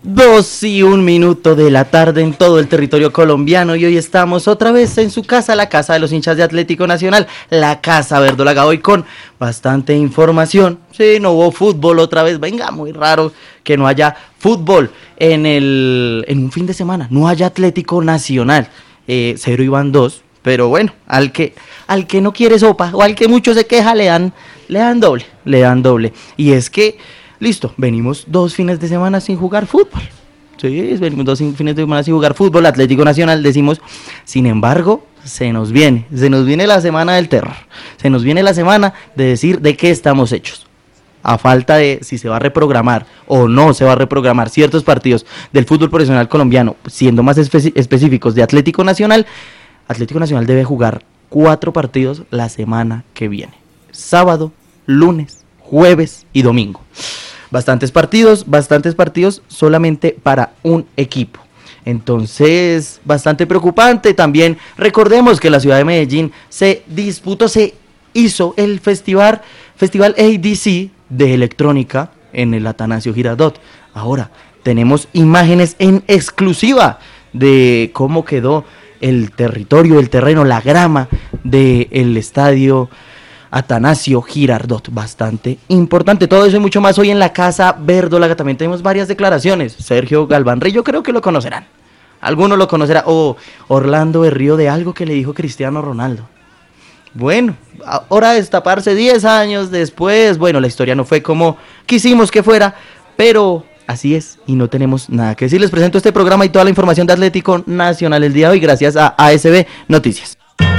2:01 de la tarde en todo el territorio colombiano y hoy estamos otra vez en su casa, la casa de los hinchas de Atlético Nacional, la casa verdolaga, hoy con bastante información. Sí, no hubo fútbol otra vez, venga, muy raro que no haya fútbol en un fin de semana, no haya Atlético Nacional, 0-2, pero bueno, al que no quiere sopa o al que mucho se queja le dan doble, y es que listo, venimos 2 fines de semana sin jugar fútbol. Sí, venimos 2 fines de semana sin jugar fútbol. Atlético Nacional decimos, sin embargo, se nos viene la semana del terror. Se nos viene la semana de decir de qué estamos hechos. A falta de si se va a reprogramar o no se va a reprogramar ciertos partidos del fútbol profesional colombiano, siendo más específicos de Atlético Nacional debe jugar 4 partidos la semana que viene. Sábado, lunes, jueves y domingo. Bastantes partidos solamente para un equipo. Entonces, bastante preocupante. También recordemos que la ciudad de Medellín se hizo el festival ADC de electrónica en el Atanasio Girardot. Ahora, tenemos imágenes en exclusiva de cómo quedó el territorio, el terreno, la grama del estadio Atanasio Girardot, bastante importante. Todo eso y mucho más hoy en la Casa Verdolaga. También tenemos varias declaraciones. Sergio Galván Rey, yo creo que lo conocerán. Algunos lo conocerán. O Orlando Berrío de algo que le dijo Cristiano Ronaldo. Bueno, hora de destaparse 10 años después. Bueno, la historia no fue como quisimos que fuera, pero así es y no tenemos nada que decir. Les presento este programa y toda la información de Atlético Nacional el día de hoy gracias a ASB Noticias.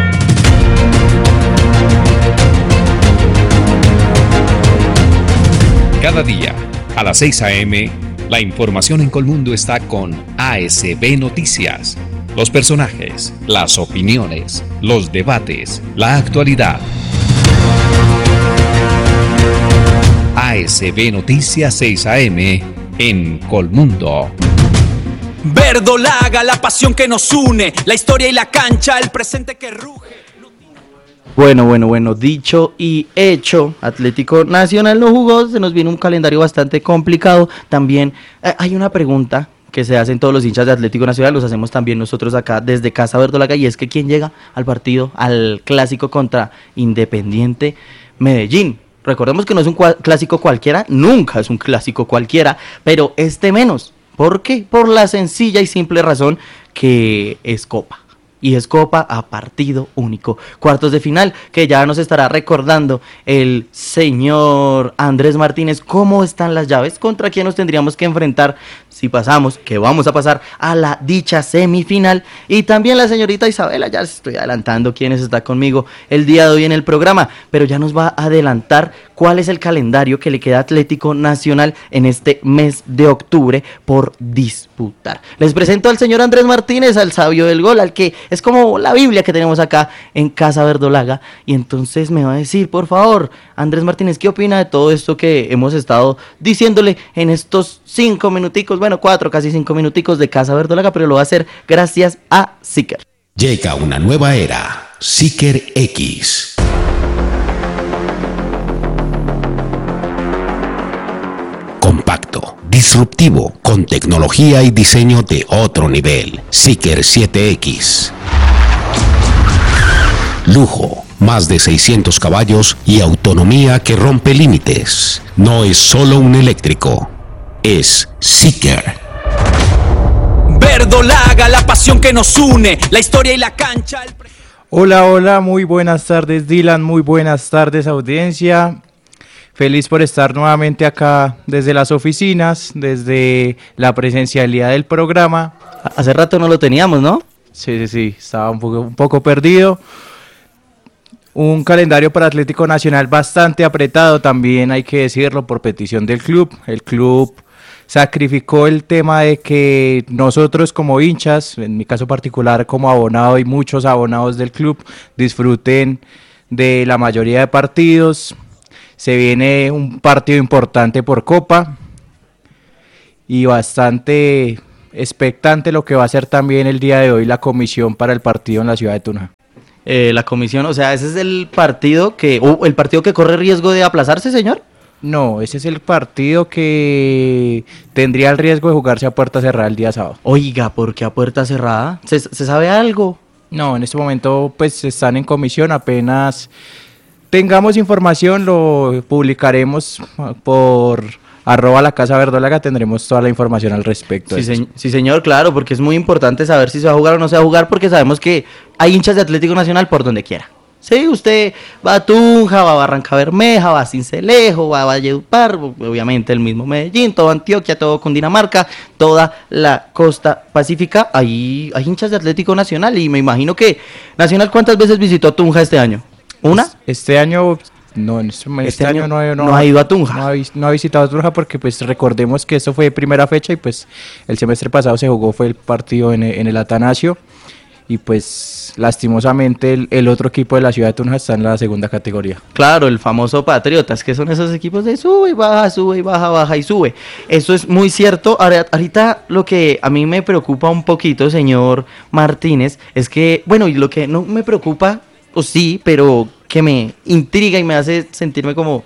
Cada día, a las 6 a.m., la información en Colmundo está con ASB Noticias. Los personajes, las opiniones, los debates, la actualidad. ASB Noticias 6 a.m. en Colmundo. Verdolaga, la pasión que nos une, la historia y la cancha, el presente que ruge. Bueno, dicho y hecho, Atlético Nacional no jugó, se nos viene un calendario bastante complicado. También hay una pregunta que se hacen todos los hinchas de Atlético Nacional, los hacemos también nosotros acá desde Casa Verdolaga, y es que ¿quién llega al partido, al clásico contra Independiente Medellín? Recordemos que no es un clásico cualquiera, nunca es un clásico cualquiera, pero este menos. ¿Por qué? Por la sencilla y simple razón que es Copa. Y es Copa a partido único. Cuartos de final, que ya nos estará recordando el señor Andrés Martínez cómo están las llaves, contra quién nos tendríamos que enfrentar si pasamos, que vamos a pasar a la dicha semifinal. Y también la señorita Isabela, ya estoy adelantando quiénes está conmigo el día de hoy en el programa, pero ya nos va a adelantar cuál es el calendario que le queda a Atlético Nacional en este mes de octubre por disputar. Les presento al señor Andrés Martínez, al sabio del gol, al que es como la Biblia que tenemos acá en Casa Verdolaga, y entonces me va a decir, por favor, Andrés Martínez, ¿qué opina de todo esto que hemos estado diciéndole en estos 5 minuticos, bueno, 4, casi 5 minuticos de Casa Verdolaga, pero lo va a hacer gracias a Seeker. Llega una nueva era, Seeker X. Compacto, disruptivo, con tecnología y diseño de otro nivel. Seeker 7X. Lujo, más de 600 caballos y autonomía que rompe límites. No es solo un eléctrico, es Seeker. Verdolaga, la pasión que nos une, la historia y la cancha. Hola, muy buenas tardes Dylan, muy buenas tardes audiencia. Feliz por estar nuevamente acá desde las oficinas, desde la presencialidad del programa. Hace rato no lo teníamos, ¿no? Sí, estaba un poco perdido. Un calendario para Atlético Nacional bastante apretado, también hay que decirlo, por petición del club. El club sacrificó el tema de que nosotros como hinchas, en mi caso particular como abonado y muchos abonados del club, disfruten de la mayoría de partidos. Se viene un partido importante por Copa y bastante expectante lo que va a ser también el día de hoy la comisión para el partido en la ciudad de Tunja. La comisión, o sea, ese es el partido que corre riesgo de aplazarse, señor. No, ese es el partido que tendría el riesgo de jugarse a puerta cerrada el día sábado. Oiga, ¿por qué a puerta cerrada? ¿Se sabe algo? No, en este momento pues están en comisión, apenas tengamos información lo publicaremos por @la Casa Verdolaga, tendremos toda la información al respecto. Sí, señor, claro, porque es muy importante saber si se va a jugar o no se va a jugar, porque sabemos que hay hinchas de Atlético Nacional por donde quiera. Sí, usted va a Tunja, va a Barranca Bermeja, va a Sincelejo, va a Valledupar, obviamente el mismo Medellín, todo Antioquia, todo Cundinamarca, toda la costa pacífica, ahí hay hinchas de Atlético Nacional y me imagino que Nacional, ¿cuántas veces visitó Tunja este año? ¿Una? Este año no, este año no ha ido a Tunja. No ha visitado Tunja porque pues recordemos que eso fue primera fecha y pues el semestre pasado se jugó fue el partido en el Atanasio. Y pues lastimosamente el otro equipo de la ciudad de Tunja está en la segunda categoría. Claro, el famoso Patriotas, que son esos equipos de sube y baja, baja y sube. Eso es muy cierto. Ahorita lo que a mí me preocupa un poquito, señor Martínez, es que, bueno, y lo que no me preocupa, o sí, pero que me intriga y me hace sentirme como,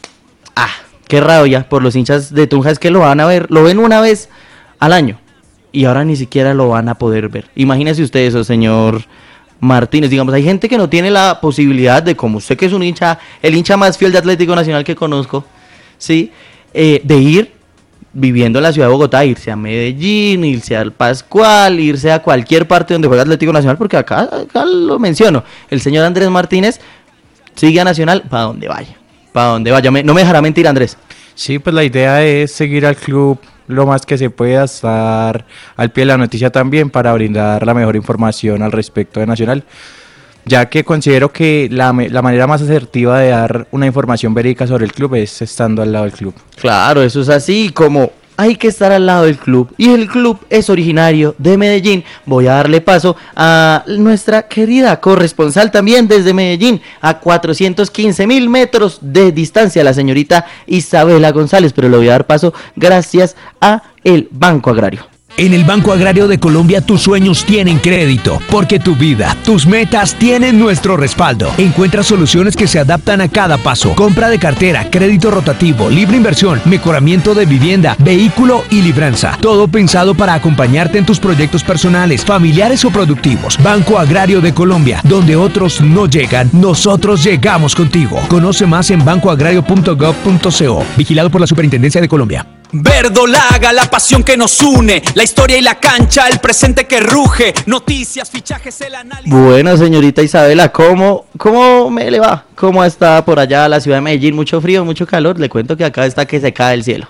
qué rabia por los hinchas de Tunja, es que lo van a ver, lo ven una vez al año. Y ahora ni siquiera lo van a poder ver. Imagínese usted eso, señor Martínez. Digamos, hay gente que no tiene la posibilidad de, como usted que es un hincha, el hincha más fiel de Atlético Nacional que conozco, ¿sí? De ir viviendo en la ciudad de Bogotá, irse a Medellín, irse al Pascual, irse a cualquier parte donde juega Atlético Nacional, porque acá lo menciono, el señor Andrés Martínez sigue a Nacional para donde vaya. No me dejará mentir, Andrés. Sí, pues la idea es seguir al club lo más que se pueda, estar al pie de la noticia también para brindar la mejor información al respecto de Nacional, ya que considero que la manera más asertiva de dar una información verídica sobre el club es estando al lado del club. Claro, eso es así, como hay que estar al lado del club, y el club es originario de Medellín. Voy a darle paso a nuestra querida corresponsal también desde Medellín, a 415.000 metros de distancia, la señorita Isabela González, pero le voy a dar paso gracias a el Banco Agrario. En el Banco Agrario de Colombia tus sueños tienen crédito, porque tu vida, tus metas tienen nuestro respaldo. Encuentra soluciones que se adaptan a cada paso. Compra de cartera, crédito rotativo, libre inversión, mejoramiento de vivienda, vehículo y libranza. Todo pensado para acompañarte en tus proyectos personales, familiares o productivos. Banco Agrario de Colombia, donde otros no llegan, nosotros llegamos contigo. Conoce más en bancoagrario.gov.co. Vigilado por la Superintendencia de Colombia. Verdolaga, la pasión que nos une, la historia y la cancha, el presente que ruge, noticias, fichajes, el análisis. Bueno, señorita Isabela, ¿cómo me le va? ¿Cómo está por allá la ciudad de Medellín? ¿Mucho frío, mucho calor? Le cuento que acá está que se cae el cielo.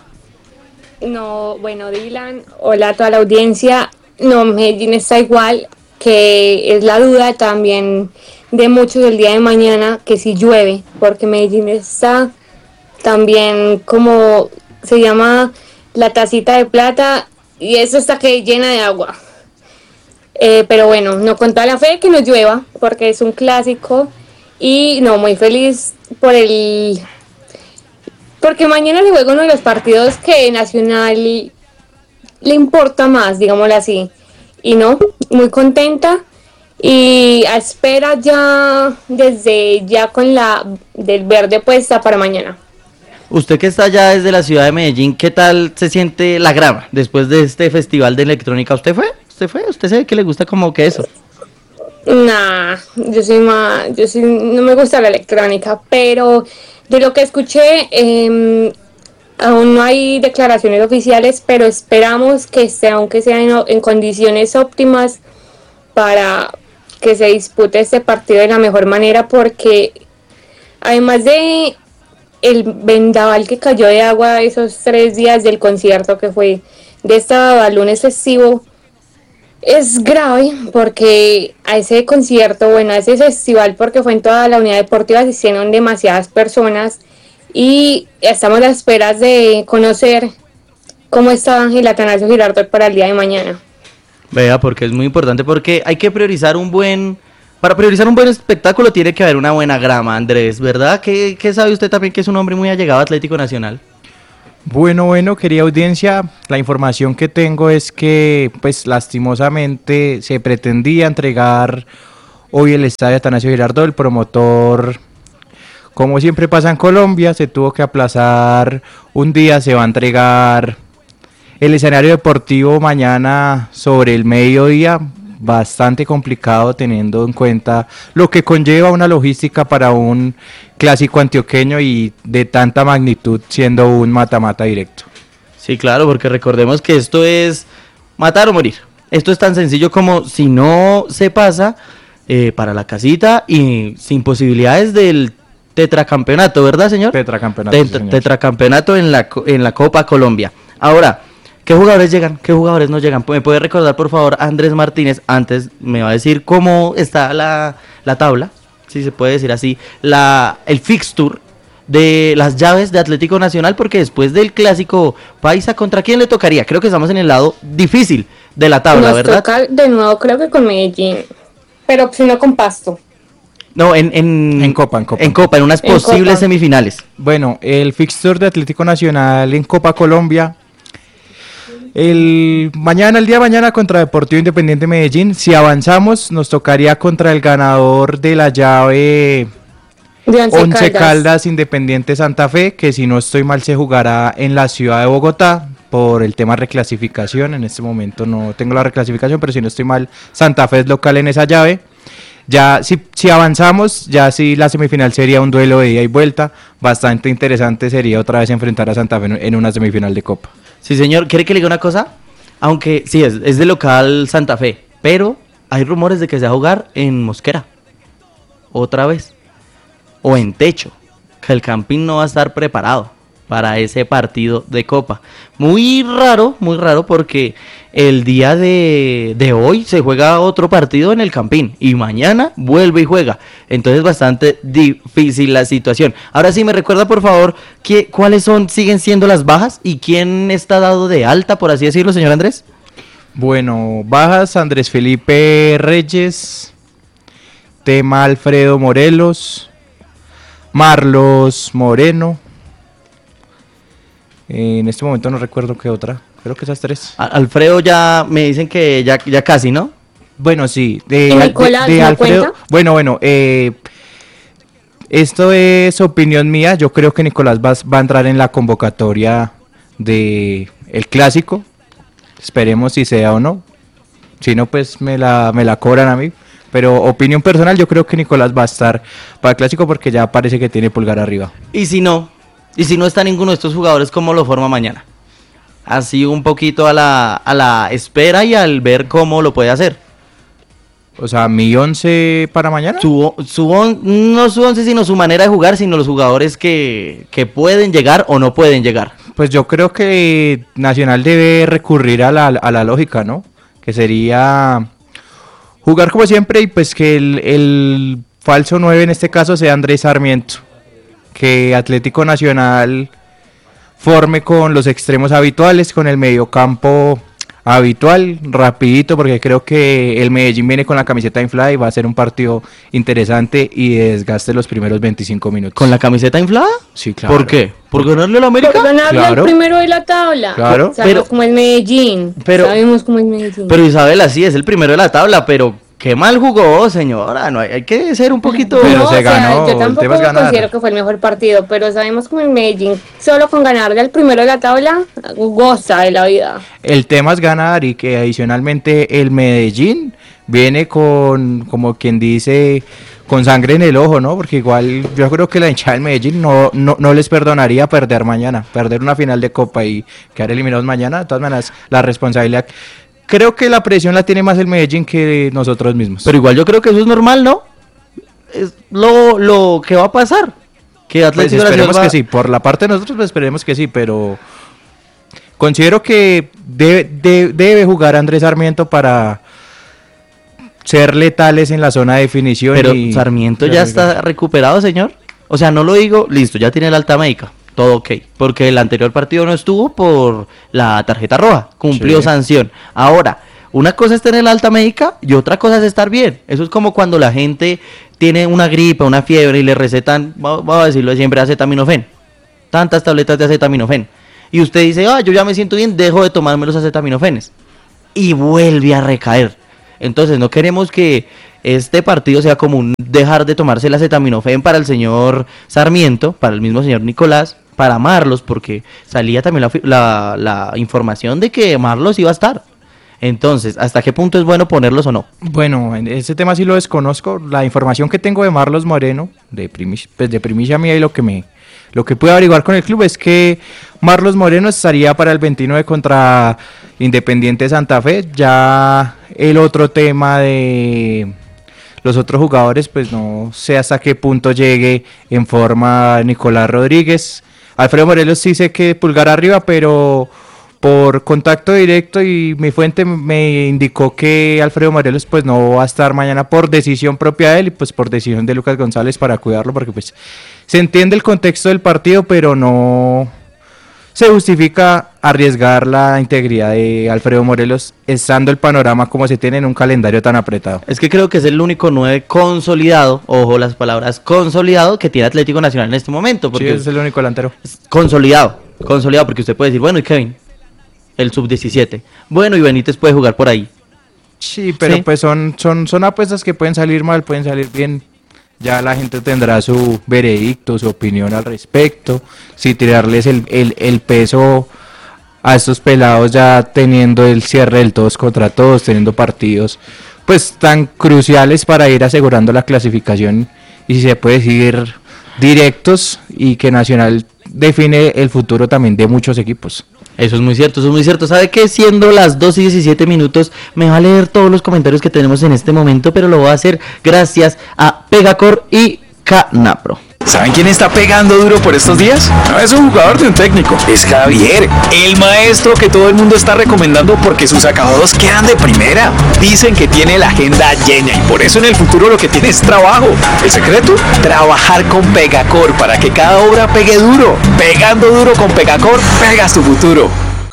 No, bueno, Dylan, hola a toda la audiencia. No, Medellín está igual, que es la duda también de muchos el día de mañana, que si llueve, porque Medellín está también como se llama la tacita de plata y eso está que llena de agua. Pero bueno, no con toda la fe que no llueva porque es un clásico y no, muy feliz porque mañana se juega uno de los partidos que Nacional le importa más, digámoslo así, y no, muy contenta y a espera ya desde ya con la del verde puesta para mañana. Usted que está allá desde la ciudad de Medellín, ¿qué tal se siente la grama después de este festival de electrónica? ¿Usted fue? ¿Usted sabe que le gusta como que eso? Nah, yo sí no me gusta la electrónica, pero de lo que escuché, aún no hay declaraciones oficiales, pero esperamos que esté, aunque sea en condiciones óptimas, para que se dispute este partido de la mejor manera, porque además de el vendaval que cayó de agua esos 3 días del concierto que fue de este lunes festivo, es grave porque a ese concierto, bueno, a ese festival, porque fue en toda la unidad deportiva, asistieron demasiadas personas y estamos a las esperas de conocer cómo está el Atanasio Girardot para el día de mañana. Vea, porque es muy importante, porque hay que priorizar para priorizar un buen espectáculo tiene que haber una buena grama, Andrés, ¿verdad? ¿Qué sabe usted también que es un hombre muy allegado a Atlético Nacional? Bueno, querida audiencia, la información que tengo es que, pues, lastimosamente se pretendía entregar hoy el estadio Atanasio Girardot. El promotor como siempre pasa en Colombia, se tuvo que aplazar un día, se va a entregar el escenario deportivo mañana sobre el mediodía, bastante complicado teniendo en cuenta lo que conlleva una logística para un clásico antioqueño y de tanta magnitud siendo un mata-mata directo. Sí, claro, porque recordemos que esto es matar o morir. Esto es tan sencillo como si no se pasa para la casita y sin posibilidades del tetracampeonato, ¿verdad, señor? Tetracampeonato, sí, señor. Tetracampeonato en la Copa Colombia. Ahora, ¿qué jugadores llegan? ¿Qué jugadores no llegan? ¿Me puede recordar, por favor, Andrés Martínez? Antes me va a decir cómo está la tabla, si se puede decir así, el fixture de las llaves de Atlético Nacional, porque después del clásico Paisa, ¿contra quién le tocaría? Creo que estamos en el lado difícil de la tabla, ¿verdad? Nos toca de nuevo, creo que con Medellín, pero si no con Pasto. No, en Copa, en unas posibles Copa. Semifinales. Bueno, el fixture de Atlético Nacional en Copa Colombia, el día de mañana contra Deportivo Independiente Medellín. Si avanzamos, nos tocaría contra el ganador de la llave De Once Caldas Independiente Santa Fe, que si no estoy mal se jugará en la ciudad de Bogotá por el tema reclasificación. En este momento no tengo la reclasificación, pero si no estoy mal, Santa Fe es local en esa llave. Ya si avanzamos, ya sí la semifinal sería un duelo de ida y vuelta. Bastante interesante sería otra vez enfrentar a Santa Fe en una semifinal de Copa. Sí, señor, ¿quiere que le diga una cosa? Aunque sí, es de local Santa Fe, pero hay rumores de que se va a jugar en Mosquera. Otra vez. O en techo. Que el Campín no va a estar preparado para ese partido de Copa. Muy raro porque el día de hoy se juega otro partido en el Campín y mañana vuelve y juega. Entonces bastante difícil la situación. Ahora sí, me recuerda por favor cuáles siguen siendo las bajas y quién está dado de alta, por así decirlo, señor Andrés. Bueno, bajas: Andrés Felipe Reyes, tema Alfredo Morelos, Marlos Moreno. En este momento no recuerdo qué otra. Creo que esas tres. Alfredo ya me dicen que ya casi, ¿no? Bueno, sí. ¿Y Nicolás no Alfredo, cuenta? Bueno, esto es opinión mía. Yo creo que Nicolás va a entrar en la convocatoria de el clásico. Esperemos si sea o no. Si no, pues me la cobran a mí. Pero opinión personal, yo creo que Nicolás va a estar para el clásico porque ya parece que tiene pulgar arriba. Y si no está ninguno de estos jugadores, ¿cómo lo forma mañana? Así un poquito a la espera y al ver cómo lo puede hacer. O sea, mi 11 para mañana. No su 11, sino su manera de jugar, sino los jugadores que pueden llegar o no pueden llegar. Pues yo creo que Nacional debe recurrir a la lógica, ¿no? Que sería jugar como siempre y pues que el falso 9 en este caso sea Andrés Sarmiento. Que Atlético Nacional forme con los extremos habituales, con el mediocampo habitual, rapidito, porque creo que el Medellín viene con la camiseta inflada y va a ser un partido interesante y de desgaste los primeros 25 minutos. ¿Con la camiseta inflada? Sí, claro. ¿Por qué? ¿Por ganarle a la América? Por ganarle Claro. al primero de la tabla. Claro. Sabemos cómo es Medellín. Sabemos cómo es Medellín. Pero Isabela, sí, es el primero de la tabla, pero qué mal jugó, señora. No, hay que ser un poquito... Pero no, se ganó, yo el tampoco tema es ganar. considero que fue el mejor partido, pero sabemos como el Medellín, solo con ganarle al primero de la tabla, goza de la vida. El tema es ganar y que adicionalmente el Medellín viene con, como quien dice, con sangre en el ojo, ¿no? Porque igual yo creo que la hinchada del Medellín no les perdonaría perder mañana, perder una final de Copa y quedar eliminados mañana. De todas maneras, la responsabilidad... Creo que la presión la tiene más el Medellín que nosotros mismos. Pero igual yo creo que eso es normal, ¿no? Es lo que va a pasar. Que Atlético Pues esperemos Nacional que sí, por la parte de nosotros pues esperemos que sí, pero considero que debe jugar Andrés Sarmiento para ser letales en la zona de definición. Pero y Sarmiento ya está recuperado, señor. O sea, no lo digo, listo, ya tiene el alta médica. Todo ok, porque el anterior partido no estuvo por la tarjeta roja, cumplió sanción. Ahora, una cosa es tener la alta médica y otra cosa es estar bien. Eso es como cuando la gente tiene una gripe, una fiebre y le recetan, vamos a decirlo siempre, acetaminofén. Tantas tabletas de acetaminofén. Y usted dice, yo ya me siento bien, dejo de tomarme los acetaminofenes. Y vuelve a recaer. Entonces no queremos que este partido sea como un dejar de tomarse el acetaminofén para el señor Sarmiento, para el mismo señor Nicolás, para Marlos, porque salía también la información de que Marlos iba a estar. Entonces, ¿hasta qué punto es bueno ponerlos o no? Bueno, en ese tema sí lo desconozco. La información que tengo de Marlos Moreno, de primicia mía y lo que puedo averiguar con el club es que Marlos Moreno estaría para el 29 contra Independiente Santa Fe. Ya el otro tema de los otros jugadores, pues no sé hasta qué punto llegue en forma Nicolás Rodríguez. Alfredo Morelos sí sé que pulgar arriba, pero por contacto directo y mi fuente me indicó que Alfredo Morelos pues no va a estar mañana por decisión propia de él y pues por decisión de Lucas González para cuidarlo, porque pues se entiende el contexto del partido, pero no se justifica arriesgar la integridad de Alfredo Morelos estando el panorama como se tiene en un calendario tan apretado. Es que creo que es el único 9 consolidado, ojo las palabras, consolidado que tiene Atlético Nacional en este momento. Porque sí, es el único delantero. Consolidado, porque usted puede decir, bueno, ¿y Kevin? El sub-17. Bueno, y Benítez puede jugar por ahí. Sí, pero ¿sí? Pues son apuestas que pueden salir mal, pueden salir bien. Ya la gente tendrá su veredicto, su opinión al respecto. Si tirarles el peso a estos pelados ya teniendo el cierre del todos contra todos, teniendo partidos pues tan cruciales para ir asegurando la clasificación. Y si se puede decir directos y que Nacional define el futuro también de muchos equipos. Eso es muy cierto, ¿Sabe qué? Siendo las 2:17, me va a leer todos los comentarios que tenemos en este momento, pero lo voy a hacer gracias a Pegacor y Canapro. ¿Saben quién está pegando duro por estos días? No es un jugador de un técnico, es Javier, el maestro que todo el mundo está recomendando porque sus acabados quedan de primera. Dicen que tiene la agenda llena y por eso en el futuro lo que tiene es trabajo. ¿El secreto? Trabajar con Pegacor para que cada obra pegue duro. Pegando duro con Pegacor, pegas tu futuro.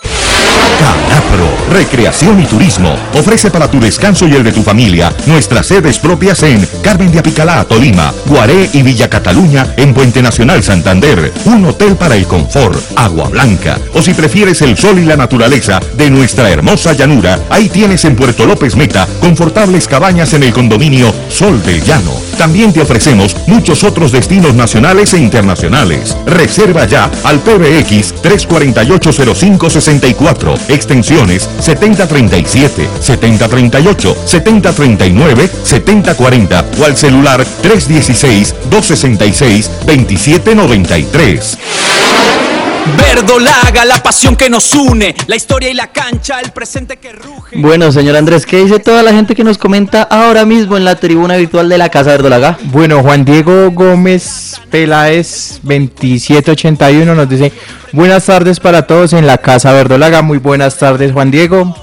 Canapro, Recreación y Turismo, ofrece para tu descanso y el de tu familia nuestras sedes propias en Carmen de Apicalá, Tolima, Guaré y Villa Cataluña en Puente Nacional, Santander, un hotel para el confort, agua blanca, o si prefieres el sol y la naturaleza de nuestra hermosa llanura, ahí tienes en Puerto López Meta confortables cabañas en el condominio Sol del Llano. También te ofrecemos muchos otros destinos nacionales e internacionales. Reserva ya al PBX 3480564, extensiones 7037, 7038, 7039, 7040 o al celular 316-266-2793. Verdolaga, la pasión que nos une, la historia y la cancha, el presente que ruge. Bueno, señor Andrés, ¿qué dice toda la gente que nos comenta ahora mismo en la tribuna virtual de la Casa Verdolaga? Bueno, Juan Diego Gómez Peláez 2781 nos dice: buenas tardes para todos en la Casa Verdolaga. Muy buenas tardes, Juan Diego.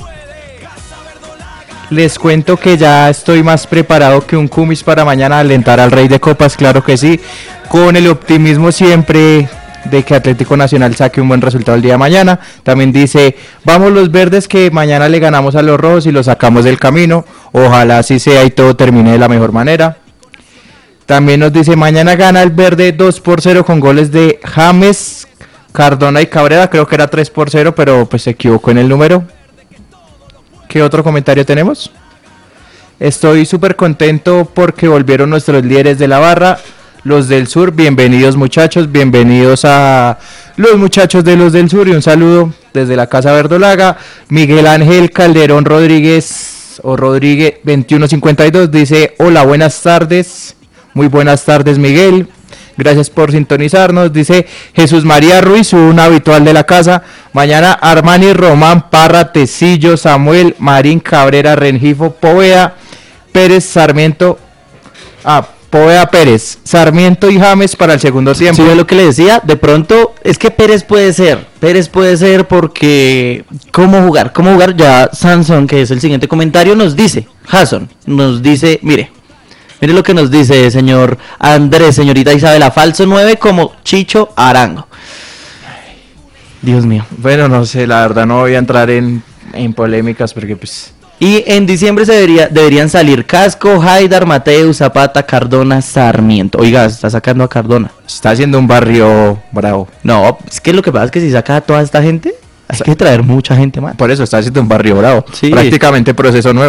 Les cuento que ya estoy más preparado que un cumis para mañana alentar al Rey de Copas, claro que sí, con el optimismo siempre de que Atlético Nacional saque un buen resultado el día de mañana. También dice: vamos los verdes, que mañana le ganamos a los rojos y los sacamos del camino. Ojalá así sea y todo termine de la mejor manera. También nos dice: mañana gana el verde 2-0 con goles de James, Cardona y Cabrera. Creo que era 3-0, pero pues se equivocó en el número. ¿Qué otro comentario tenemos? Estoy súper contento porque volvieron nuestros líderes de la barra, los del sur. Bienvenidos, muchachos, bienvenidos a los muchachos de los del sur, y un saludo desde la Casa Verdolaga. Miguel Ángel Calderón Rodríguez, o Rodríguez 2152, dice: hola, buenas tardes. Muy buenas tardes, Miguel, gracias por sintonizarnos. Dice Jesús María Ruiz, un habitual de la casa: mañana Armani, Román, Parra, Tecillo, Samuel, Marín, Cabrera, Rengifo, Poveda, Pérez, Sarmiento, Poveda, Pérez, Sarmiento y James para el segundo tiempo. Sí, es lo que le decía, de pronto es que Pérez puede ser porque ¿cómo jugar? Ya Sansón, que es el siguiente comentario, nos dice, Jason, nos dice, mire lo que nos dice señor Andrés, señorita Isabela: falso 9 como Chicho Arango. Dios mío. Bueno, no sé, la verdad no voy a entrar en polémicas porque pues... Y en diciembre deberían salir Casco, Haidar, Mateus, Zapata, Cardona, Sarmiento. Oiga, está sacando a Cardona. Está haciendo un barrio bravo. No, es que lo que pasa es que si saca a toda esta gente, hay que traer mucha gente más. Por eso está haciendo un barrio bravo. Sí. Prácticamente proceso nuevo.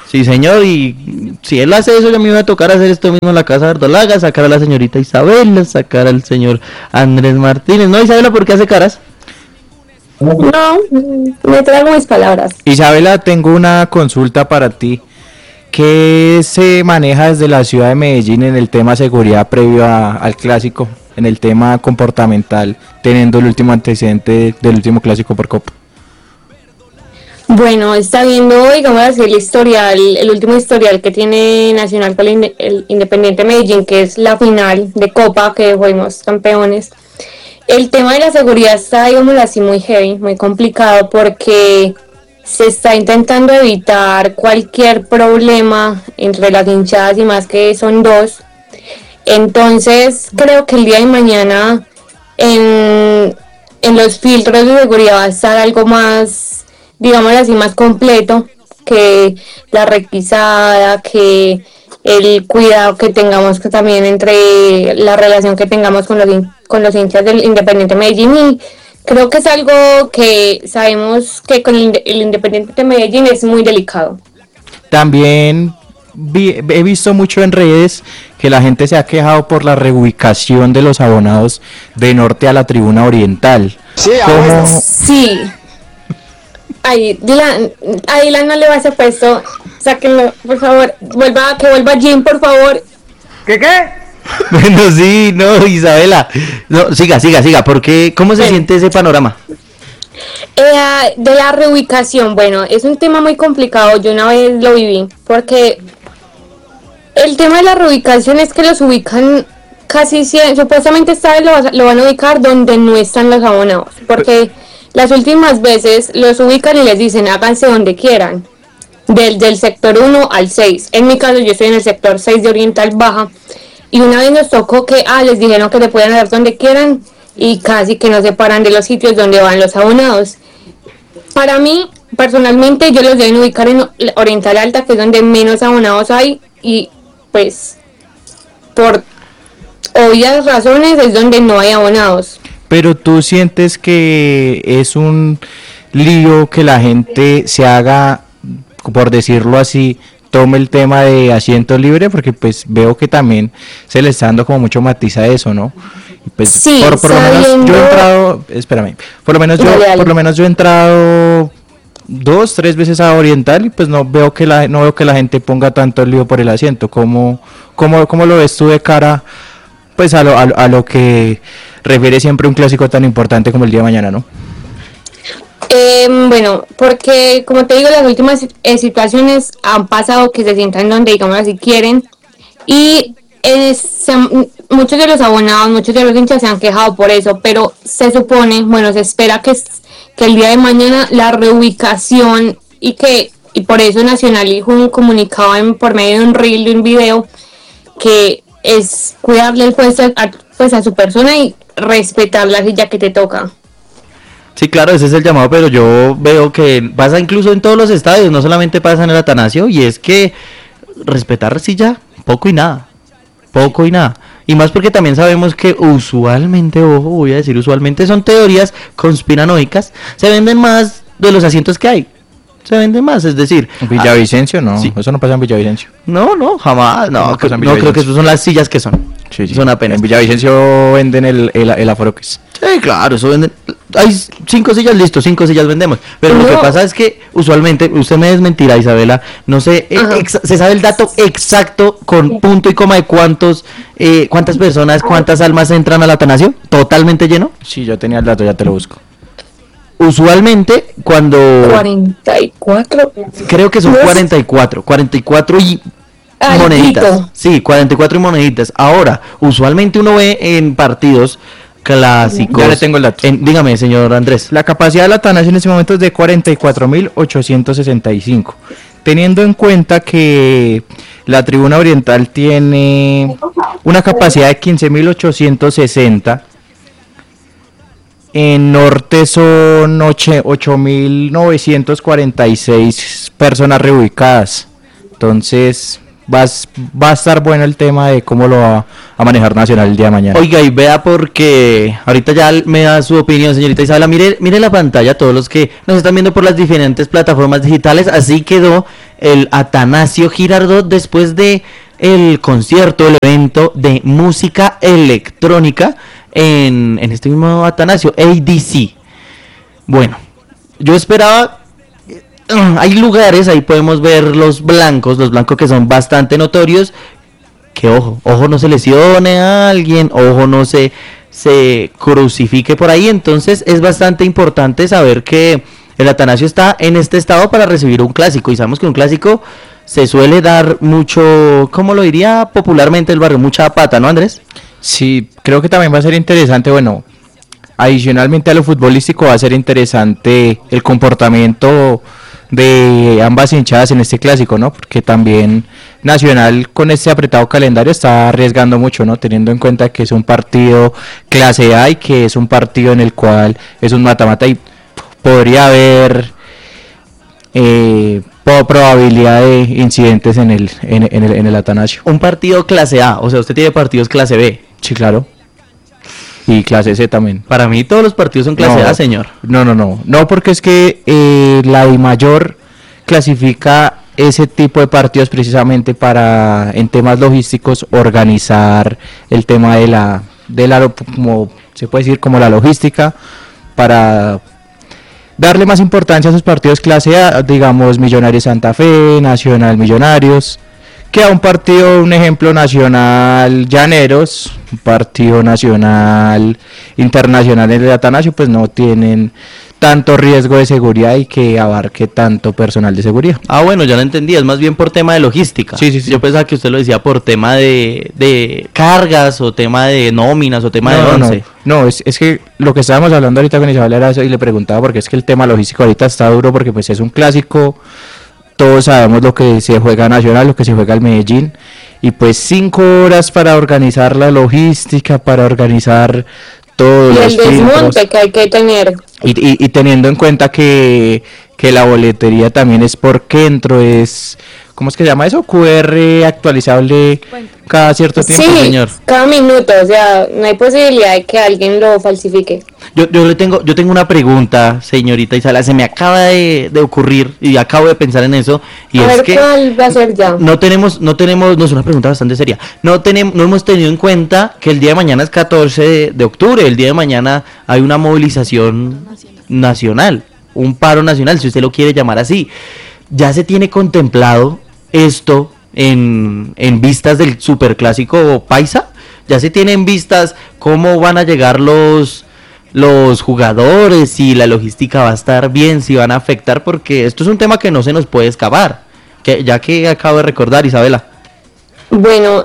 Sí, señor, y si él hace eso, ya me iba a tocar hacer esto mismo en la casa de Verdolaga, sacar a la señorita Isabela, sacar al señor Andrés Martínez. ¿No, Isabela, por qué hace caras? No, me traigo mis palabras. Isabela, tengo una consulta para ti. ¿Qué se maneja desde la ciudad de Medellín en el tema seguridad previo al clásico, en el tema comportamental, teniendo el último antecedente del último clásico por Copa? Bueno, está viendo, digamos así, el último historial que tiene Nacional con el Independiente Medellín, que es la final de Copa, que fuimos campeones. El tema de la seguridad está, digamos así, muy heavy, muy complicado, porque se está intentando evitar cualquier problema entre las hinchadas, y más que son dos. Entonces, creo que el día de mañana en los filtros de seguridad va a estar algo más, digamos así, más completo, que la requisada, que el cuidado que tengamos, que también entre la relación que tengamos con los hinchas del Independiente Medellín. Y creo que es algo que sabemos que con el Independiente Medellín es muy delicado. También he visto mucho en redes que la gente se ha quejado por la reubicación de los abonados de norte a la tribuna oriental. Sí, sí. Ay, Dylan, a Dylan no le va a hacer puesto. Sáquenlo, por favor. Que vuelva Jim, por favor. ¿Qué? Bueno, sí, no, Isabela. No, siga. Porque, ¿cómo se siente ese panorama? De la reubicación, bueno, es un tema muy complicado. Yo una vez lo viví, porque el tema de la reubicación es que los ubican casi siempre. Supuestamente esta vez lo van a ubicar donde no están los abonados, porque las últimas veces los ubican y les dicen háganse donde quieran, del sector 1 al 6. En mi caso yo estoy en el sector 6 de Oriental Baja, y una vez nos tocó que les dijeron que le pueden dar donde quieran y casi que nos separan de los sitios donde van los abonados. Para mí, personalmente, yo los deben ubicar en Oriental Alta, que es donde menos abonados hay, y pues por obvias razones es donde no hay abonados. Pero tú sientes que es un lío que la gente se haga, por decirlo así, tome el tema de asiento libre, porque pues veo que también se le está dando como mucho matiz a eso, ¿no? Pues sí, por lo menos yo he entrado, espérame, por lo menos yo he entrado 2-3 veces a Oriental y pues no veo que la gente ponga tanto el lío por el asiento. ¿Cómo lo ves tú de cara pues a lo que refiere siempre un clásico tan importante como el día de mañana, ¿no? Bueno, porque como te digo, las últimas situaciones han pasado que se sientan donde, digamos así, quieren, y muchos de los abonados, muchos de los hinchas se han quejado por eso, pero se supone, bueno, se espera que el día de mañana la reubicación, y por eso Nacional dijo un comunicado por medio de un reel, de un video, que es cuidarle el puesto a su persona y respetar la silla que te toca. Sí, claro, ese es el llamado, pero yo veo que pasa incluso en todos los estadios, no solamente pasa en el Atanasio, y es que respetar silla, poco y nada. Y más porque también sabemos que usualmente, voy a decir usualmente, son teorías conspiranoicas, se venden más de los asientos que hay. Se venden más, es decir... Villavicencio no, sí. Eso no pasa en Villavicencio. No, jamás, no creo que eso son las sillas que son. Sí. Son apenas. En Villavicencio venden el aforo que es. Sí, claro, eso venden. Hay 5 sillas, listo, 5 sillas vendemos. Pero lo que pasa es que usualmente, usted me desmentirá, Isabela, no sé, se sabe el dato exacto con punto y coma de cuántas personas, cuántas almas entran al Atanasio, totalmente lleno. Sí, yo tenía el dato, ya te lo busco. Usualmente cuando... 44. Creo que son 44 y... moneditas. Sí, 44 y moneditas. Ahora, usualmente uno ve en partidos clásicos. Ya le tengo el dato. Dígame, señor Andrés. La capacidad de la Atanasio en este momento es de 44.865. Teniendo en cuenta que la tribuna oriental tiene una capacidad de 15.860. En norte son 8.946 personas reubicadas. Entonces, va a estar bueno el tema de cómo lo va a manejar Nacional el día de mañana. Oiga, y vea porque ahorita ya me da su opinión, señorita Isabela. Mire la pantalla, todos los que nos están viendo por las diferentes plataformas digitales. Así quedó el Atanasio Girardot después de el concierto, el evento de música electrónica en este mismo Atanasio, ADC. Bueno, yo esperaba... Hay lugares, ahí podemos ver los blancos que son bastante notorios, que ojo no se lesione a alguien, ojo no se crucifique por ahí. Entonces es bastante importante saber que el Atanasio está en este estado para recibir un clásico, y sabemos que un clásico se suele dar mucho, ¿cómo lo diría popularmente el barrio? Mucha pata, ¿no, Andrés? Sí, creo que también va a ser interesante, bueno, adicionalmente a lo futbolístico va a ser interesante el comportamiento de ambas hinchadas en este clásico, ¿no? Porque también Nacional con este apretado calendario está arriesgando mucho, ¿no? Teniendo en cuenta que es un partido clase A y que es un partido en el cual es un mata-mata y podría haber probabilidad de incidentes en el Atanasio. Un partido clase A, o sea, usted tiene partidos clase B. Sí, claro. Y clase C también. Para mí todos los partidos son clase A, señor. No, porque es que la DIMAYOR clasifica ese tipo de partidos precisamente para, en temas logísticos, organizar el tema de la como se puede decir, como la logística, para darle más importancia a esos partidos clase A, digamos Millonarios Santa Fe, Nacional Millonarios, que a un partido, un ejemplo, Nacional Llaneros, un partido Nacional Internacional en el Atanasio, pues no tienen tanto riesgo de seguridad y que abarque tanto personal de seguridad. Ah, bueno, ya lo entendí, es más bien por tema de logística. Sí. Yo pensaba que usted lo decía por tema de cargas, o tema de nóminas, o tema de once. No, es que lo que estábamos hablando ahorita con Isabel era eso, y le preguntaba porque es que el tema logístico ahorita está duro, porque pues es un clásico. Todos sabemos lo que se juega Nacional, lo que se juega el Medellín, y pues 5 horas para organizar la logística, para organizar todo. Y el desmonte que hay que tener. Y teniendo en cuenta que la boletería también es por dentro, es... ¿Cómo es que se llama eso? QR actualizable cada cierto tiempo, sí, señor. Cada minuto, o sea, no hay posibilidad de que alguien lo falsifique. Yo tengo una pregunta, señorita Isabela, se me acaba de ocurrir y acabo de pensar en eso, y a es ver, que ¿cuál va a ser ya? no es una pregunta bastante seria. No hemos tenido en cuenta que el día de mañana es 14 de octubre, el día de mañana hay una movilización nacional, un paro nacional, si usted lo quiere llamar así. ¿Ya se tiene contemplado esto en vistas del superclásico paisa? ¿Ya se tienen vistas cómo van a llegar los jugadores, si la logística va a estar bien, si van a afectar? Porque esto es un tema que no se nos puede escapar, ya que acabo de recordar, Isabela. Bueno,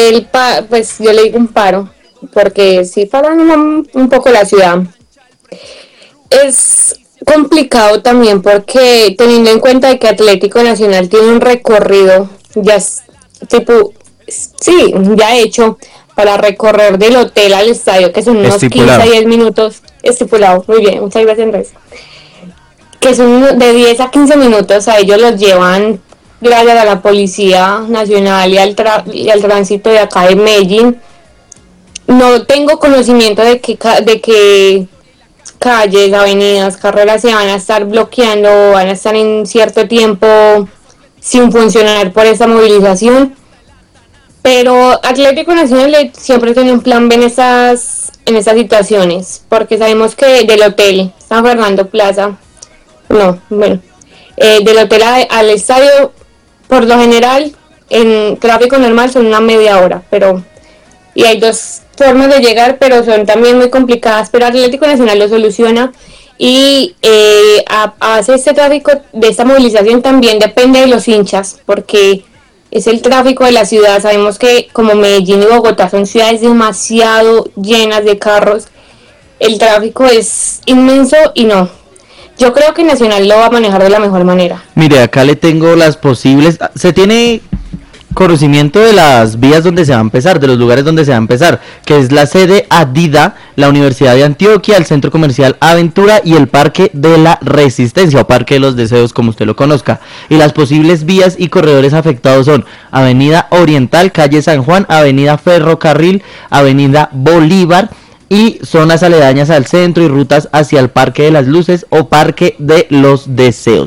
pues yo le digo un paro, porque sí paran un poco la ciudad. Es complicado también porque teniendo en cuenta que Atlético Nacional tiene un recorrido ya hecho para recorrer del hotel al estadio, que son unos 15 a 10 minutos, estipulado, muy bien, muchas gracias Andrés, que son de 10 a 15 minutos, a ellos los llevan gracias a la Policía Nacional y al tránsito de acá de Medellín. No tengo conocimiento de que calles, avenidas, carreras se van a estar bloqueando, van a estar en cierto tiempo sin funcionar por esta movilización, pero Atlético Nacional siempre tiene un plan B en estas situaciones, porque sabemos que del hotel San Fernando Plaza, del hotel al estadio, por lo general en tráfico normal son una media hora, y hay dos formas de llegar, pero son también muy complicadas, pero Atlético Nacional lo soluciona, y hace este tráfico de esta movilización también depende de los hinchas, porque es el tráfico de la ciudad. Sabemos que como Medellín y Bogotá son ciudades demasiado llenas de carros, el tráfico es inmenso, y yo creo que Nacional lo va a manejar de la mejor manera. Mire, acá le tengo las posibles, se tiene conocimiento de las vías donde se va a empezar, de los lugares donde se va a empezar, que es la sede Adida, la Universidad de Antioquia, el Centro Comercial Aventura y el Parque de la Resistencia o Parque de los Deseos, como usted lo conozca. Y las posibles vías y corredores afectados son Avenida Oriental, Calle San Juan, Avenida Ferrocarril, Avenida Bolívar y zonas aledañas al centro y rutas hacia el Parque de las Luces o Parque de los Deseos.